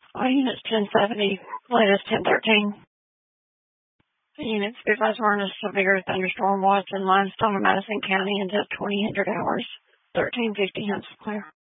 Units 1070, latest 1013. Units, be advised we're in a severe thunderstorm watch in Limestone, Madison County until 2000 hours. 1350 Hens clear.